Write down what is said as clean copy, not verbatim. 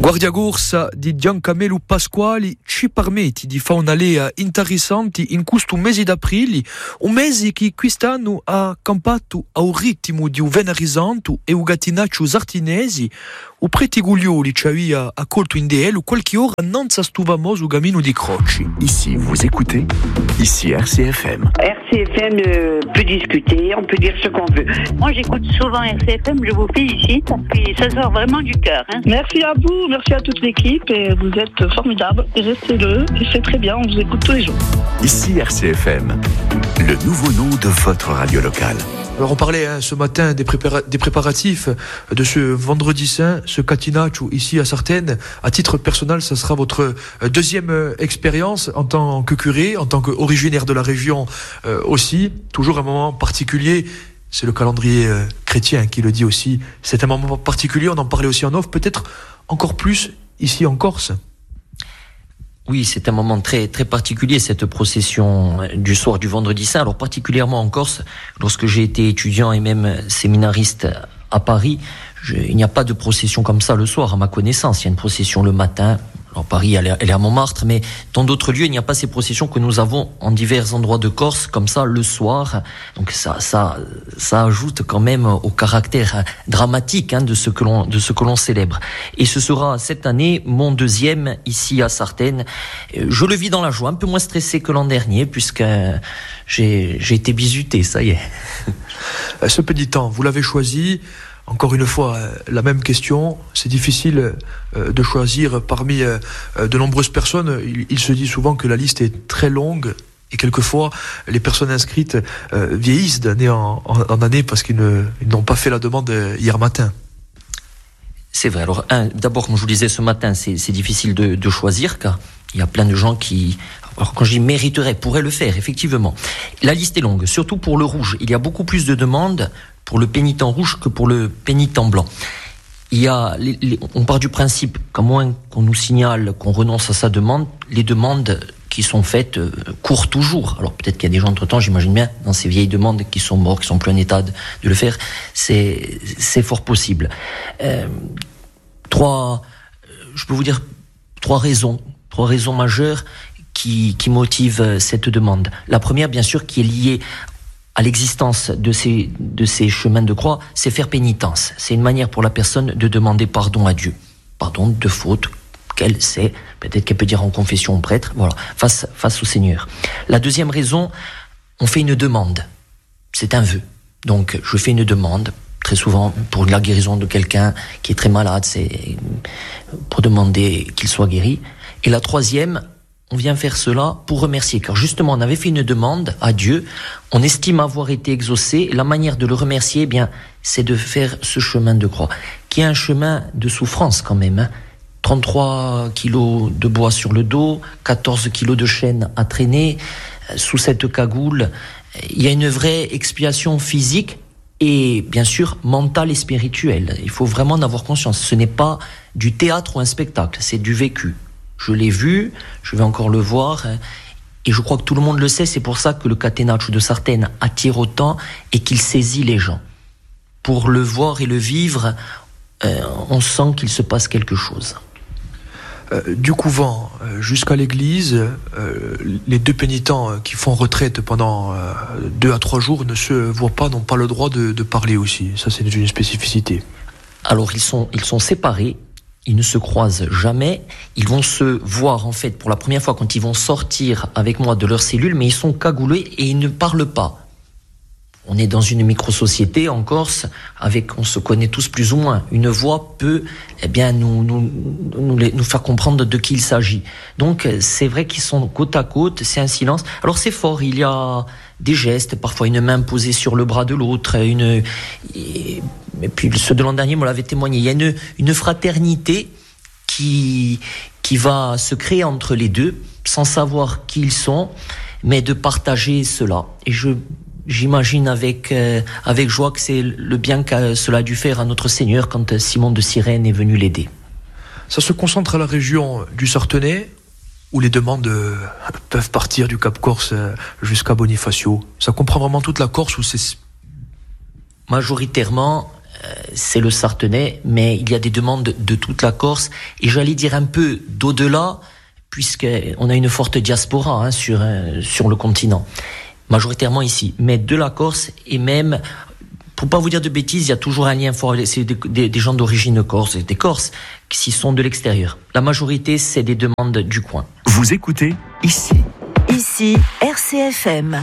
Guardiagorsa di Giancamelo Pasquali ci permette di fare un'alea interessante in questo mese d'aprile, un mese che quest'anno ha campato a un ritmo di un venerisanto e un gattinaccio sartinesi, o preti guglioli ci aveva accolto in DL qualche ora non stuvamo sul cammino di Croci. Ici, vous écoutez, ici RCFM. RCFM peut discuter, on peut dire ce qu'on veut. Moi, j'écoute souvent RCFM, je vous félicite, puis ça sort vraiment du cœur. Merci à vous, merci à toute l'équipe, et vous êtes formidables, restez-le, et c'est très bien, on vous écoute tous les jours. Ici RCFM, le nouveau nom de votre radio locale. Alors on parlait ce matin des préparatifs de ce vendredi saint, ce catinaccio ici à Sartène. À titre personnel, ça sera votre deuxième expérience en tant que curé, en tant qu'originaire de la région aussi. Toujours un moment particulier, c'est le calendrier chrétien qui le dit aussi. C'est un moment particulier, on en parlait aussi en off, peut-être encore plus ici en Corse. Oui, c'est un moment très très particulier, cette procession du soir du vendredi saint. Alors particulièrement en Corse, lorsque j'ai été étudiant et même séminariste à Paris, il n'y a pas de procession comme ça le soir, à ma connaissance. Il y a une procession le matin. Alors Paris, elle est à Montmartre, mais dans d'autres lieux, il n'y a pas ces processions que nous avons en divers endroits de Corse, comme ça, le soir. Donc ça ajoute quand même au caractère dramatique de ce que l'on célèbre. Et ce sera cette année mon deuxième ici à Sartène. Je le vis dans la joie, un peu moins stressé que l'an dernier, puisque j'ai été bisuté, ça y est. Ce pénitent, vous l'avez choisi. Encore une fois, la même question, c'est difficile de choisir parmi de nombreuses personnes. Il se dit souvent que la liste est très longue et quelquefois les personnes inscrites vieillissent d'année en année parce qu'ils n'ont pas fait la demande hier matin. C'est vrai. Alors, d'abord, comme je vous disais ce matin, c'est difficile de choisir car il y a plein de gens qui... Alors quand j'y mériterais, pourraient le faire, effectivement. La liste est longue, surtout pour le rouge. Il y a beaucoup plus de demandes pour le pénitent rouge que pour le pénitent blanc. On part du principe qu'à moins qu'on nous signale qu'on renonce à sa demande, les demandes qui sont faites courent toujours. Alors peut-être qu'il y a des gens entre-temps, j'imagine bien, dans ces vieilles demandes qui sont morts, qui sont plus en état de le faire. C'est fort possible. Je peux vous dire trois raisons majeures qui motivent cette demande. La première, bien sûr, qui est liée à l'existence de ces chemins de croix, c'est faire pénitence. C'est une manière pour la personne de demander pardon à Dieu. Pardon de faute qu'elle sait, peut-être qu'elle peut dire en confession au prêtre, voilà, face au Seigneur. La deuxième raison, on fait une demande. C'est un vœu. Donc, je fais une demande, très souvent pour la guérison de quelqu'un qui est très malade, c'est pour demander qu'il soit guéri. Et la troisième, on vient faire cela pour remercier, car justement, on avait fait une demande à Dieu, on estime avoir été exaucé, et la manière de le remercier, eh bien, c'est de faire ce chemin de croix, qui est un chemin de souffrance quand même. 33 kilos de bois sur le dos, 14 kilos de chaîne à traîner, sous cette cagoule. Il y a une vraie expiation physique et bien sûr mentale et spirituelle. Il faut vraiment en avoir conscience. Ce n'est pas du théâtre ou un spectacle, c'est du vécu. Je l'ai vu, je vais encore le voir, et je crois que tout le monde le sait, c'est pour ça que le catenaccio de Sartène attire autant et qu'il saisit les gens. Pour le voir et le vivre, on sent qu'il se passe quelque chose. Du couvent jusqu'à l'église, les deux pénitents qui font retraite pendant 2 à 3 jours ne se voient pas, n'ont pas le droit de parler aussi. Ça, c'est une spécificité. Alors, ils sont séparés. Ils ne se croisent jamais. Ils vont se voir, en fait, pour la première fois quand ils vont sortir avec moi de leur cellule, mais ils sont cagoulés et ils ne parlent pas. On est dans une micro-société en Corse, on se connaît tous plus ou moins. Une voix peut, nous faire comprendre de qui il s'agit. Donc, c'est vrai qu'ils sont côte à côte, c'est un silence. Alors, c'est fort, il y a des gestes, parfois une main posée sur le bras de l'autre, et puis ceux de l'an dernier me l'avaient témoigné. Il y a une fraternité qui va se créer entre les deux, sans savoir qui ils sont, mais de partager cela. Et j'imagine avec joie que c'est le bien que cela a dû faire à notre Seigneur quand Simon de Cyrène est venu l'aider. Ça se concentre à la région du Sartenay, où les demandes peuvent partir du Cap Corse jusqu'à Bonifacio. Ça comprend vraiment toute la Corse, ou c'est... Majoritairement, c'est le Sarthenay, mais il y a des demandes de toute la Corse, et j'allais dire un peu d'au-delà, puisqu'on a une forte diaspora sur le continent, majoritairement ici, mais de la Corse, et même, pour pas vous dire de bêtises, il y a toujours un lien fort, c'est des gens d'origine corse, des Corses, qui sont de l'extérieur. La majorité, c'est des demandes du coin. Vous écoutez ici. Ici, RCFM.